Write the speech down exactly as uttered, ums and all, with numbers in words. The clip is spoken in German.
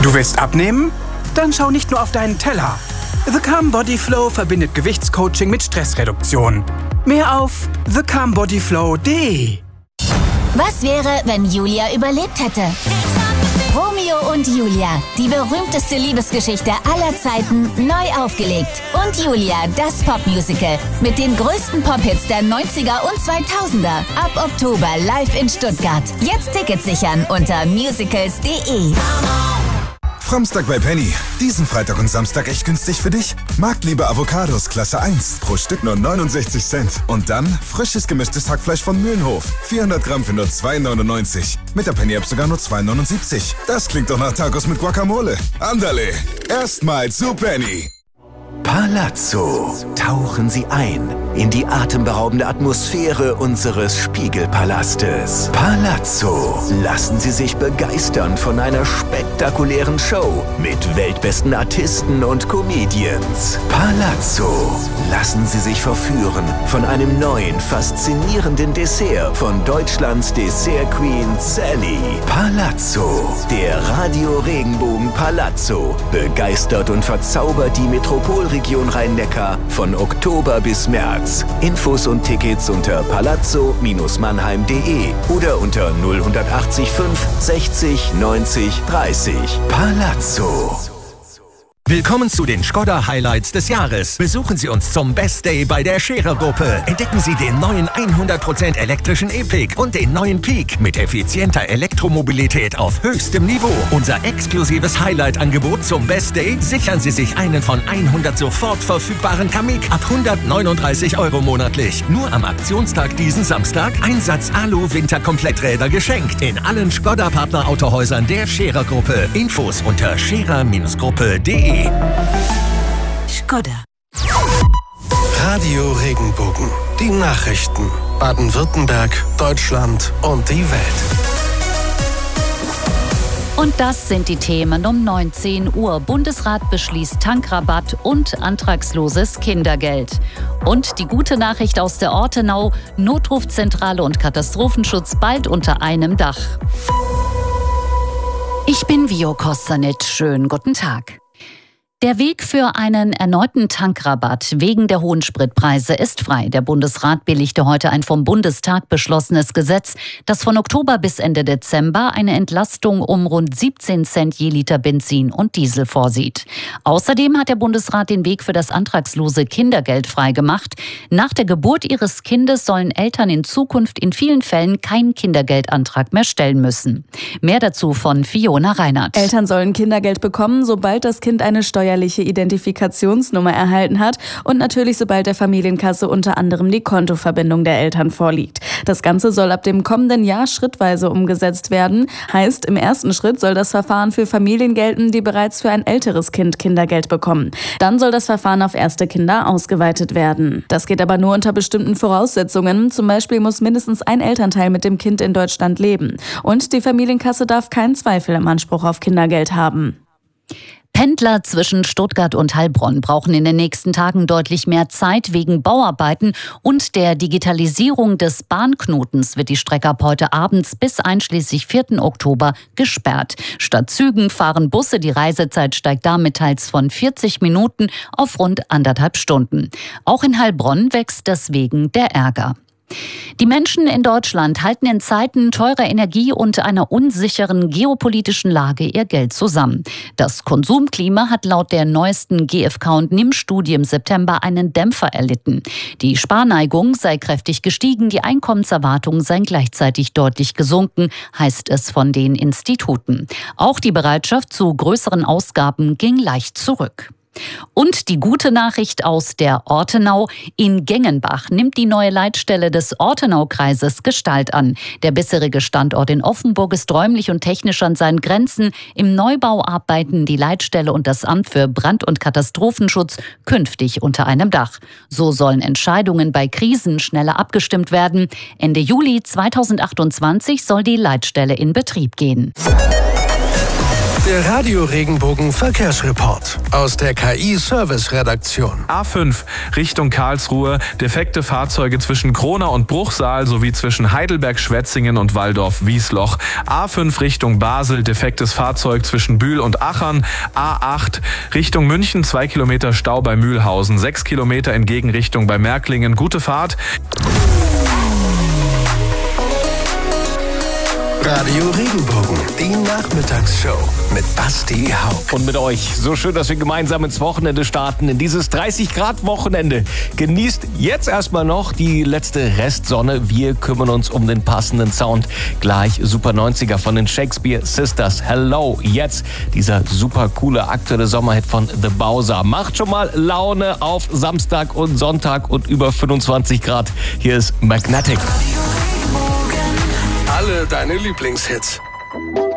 Du willst abnehmen? Dann schau nicht nur auf deinen Teller. The Calm Body Flow verbindet Gewichtscoaching mit Stressreduktion. Mehr auf the calm body flow punkt de. Was wäre, wenn Julia überlebt hätte? Romeo und Julia, die berühmteste Liebesgeschichte aller Zeiten, neu aufgelegt. Und Julia, das Popmusical mit den größten Pop-Hits der neunziger und zweitausender. Ab Oktober live in Stuttgart. Jetzt Tickets sichern unter musicals punkt de. Framstag bei Penny. Diesen Freitag und Samstag echt günstig für dich? Marktliebe Avocados Klasse eins. Pro Stück nur neunundsechzig Cent. Und dann frisches gemischtes Hackfleisch von Mühlenhof. vierhundert Gramm für nur zwei neunundneunzig. Mit der Penny-App sogar nur zwei neunundsiebzig. Das klingt doch nach Tacos mit Guacamole. Andale. Erstmal zu Penny. Palazzo. Tauchen Sie ein in die atemberaubende Atmosphäre unseres Spiegelpalastes. Palazzo. Lassen Sie sich begeistern von einer spektakulären Show mit weltbesten Artisten und Comedians. Palazzo. Lassen Sie sich verführen von einem neuen, faszinierenden Dessert von Deutschlands Dessert-Queen Sally. Palazzo. Der Radio Regenbogen Palazzo begeistert und verzaubert die Metropolregion Rhein-Neckar von Oktober bis März. Infos und Tickets unter palazzo Mannheim punkt de oder unter null acht fünf sechzig neunzig dreißig. Palazzo. Willkommen zu den Škoda Highlights des Jahres. Besuchen Sie uns zum Best Day bei der Scherer-Gruppe. Entdecken Sie den neuen hundert Prozent elektrischen E-Pick und den neuen Peak mit effizienter Elektromobilität auf höchstem Niveau. Unser exklusives Highlight-Angebot zum Best Day: sichern Sie sich einen von hundert sofort verfügbaren Kamiq ab hundertneununddreißig Euro monatlich. Nur am Aktionstag diesen Samstag Einsatz Alu-Winterkompletträder geschenkt. In allen Škoda-Partner-Autohäusern der Scherer-Gruppe. Infos unter scherer Gruppe punkt de. Škoda. Radio Regenbogen. Die Nachrichten. Baden-Württemberg, Deutschland und die Welt. Und das sind die Themen um neunzehn Uhr. Bundesrat beschließt Tankrabatt und antragsloses Kindergeld. Und die gute Nachricht aus der Ortenau: Notrufzentrale und Katastrophenschutz bald unter einem Dach. Ich bin Vio Kostanit. Schönen guten Tag. Der Weg für einen erneuten Tankrabatt wegen der hohen Spritpreise ist frei. Der Bundesrat billigte heute ein vom Bundestag beschlossenes Gesetz, das von Oktober bis Ende Dezember eine Entlastung um rund siebzehn Cent je Liter Benzin und Diesel vorsieht. Außerdem hat der Bundesrat den Weg für das antragslose Kindergeld freigemacht. Nach der Geburt ihres Kindes sollen Eltern in Zukunft in vielen Fällen keinen Kindergeldantrag mehr stellen müssen. Mehr dazu von Fiona Reinhardt. Eltern sollen Kindergeld bekommen, sobald das Kind eine Steuer Identifikationsnummer erhalten hat und natürlich sobald der Familienkasse unter anderem die Kontoverbindung der Eltern vorliegt. Das Ganze soll ab dem kommenden Jahr schrittweise umgesetzt werden. Heißt, im ersten Schritt soll das Verfahren für Familien gelten, die bereits für ein älteres Kind Kindergeld bekommen. Dann soll das Verfahren auf erste Kinder ausgeweitet werden. Das geht aber nur unter bestimmten Voraussetzungen. Zum Beispiel muss mindestens ein Elternteil mit dem Kind in Deutschland leben. Und die Familienkasse darf keinen Zweifel im Anspruch auf Kindergeld haben. Pendler zwischen Stuttgart und Heilbronn brauchen in den nächsten Tagen deutlich mehr Zeit. Wegen Bauarbeiten und der Digitalisierung des Bahnknotens wird die Strecke ab heute abends bis einschließlich vierten Oktober gesperrt. Statt Zügen fahren Busse. Die Reisezeit steigt damit teils von vierzig Minuten auf rund anderthalb Stunden. Auch in Heilbronn wächst deswegen der Ärger. Die Menschen in Deutschland halten in Zeiten teurer Energie und einer unsicheren geopolitischen Lage ihr Geld zusammen. Das Konsumklima hat laut der neuesten G f K und N I M-Studie im September einen Dämpfer erlitten. Die Sparneigung sei kräftig gestiegen, die Einkommenserwartungen seien gleichzeitig deutlich gesunken, heißt es von den Instituten. Auch die Bereitschaft zu größeren Ausgaben ging leicht zurück. Und die gute Nachricht aus der Ortenau: In Gengenbach nimmt die neue Leitstelle des Ortenau-Kreises Gestalt an. Der bisherige Standort in Offenburg ist räumlich und technisch an seinen Grenzen. Im Neubau arbeiten die Leitstelle und das Amt für Brand- und Katastrophenschutz künftig unter einem Dach. So sollen Entscheidungen bei Krisen schneller abgestimmt werden. Ende Juli zweitausendachtundzwanzig soll die Leitstelle in Betrieb gehen. Der Radio-Regenbogen Verkehrsreport aus der K I-Service-Redaktion. A fünf Richtung Karlsruhe. Defekte Fahrzeuge zwischen Krona und Bruchsal sowie zwischen Heidelberg-Schwetzingen und Walldorf-Wiesloch. A fünf Richtung Basel. Defektes Fahrzeug zwischen Bühl und Achern. A acht Richtung München. Zwei Kilometer Stau bei Mühlhausen. Sechs Kilometer in Gegenrichtung bei Märklingen. Gute Fahrt. Radio Regenbogen, die Nachmittagsshow mit Basti Hauck. Und mit euch. So schön, dass wir gemeinsam ins Wochenende starten, in dieses dreißig Grad Wochenende. Genießt jetzt erstmal noch die letzte Restsonne. Wir kümmern uns um den passenden Sound. Gleich Super neunziger von den Shakespeare Sisters. Hello, jetzt dieser super coole aktuelle Sommerhit von The Bowser. Macht schon mal Laune auf Samstag und Sonntag und über fünfundzwanzig Grad. Hier ist Magnetic. Alle deine Lieblingshits.